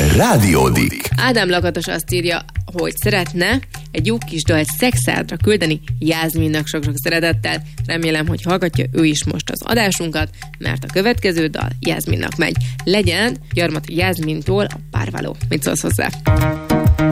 Rádiódik. Ádám Lakatos azt írja, hogy szeretne egy jó kis dalt Szexádra küldeni Jászminnak sok-sok szeretettel. Remélem, hogy hallgatja ő is most az adásunkat, mert a következő dal Jászminnak megy. Legyen Gyarmati Jászmintól a Párvaló. Mit szólsz hozzá?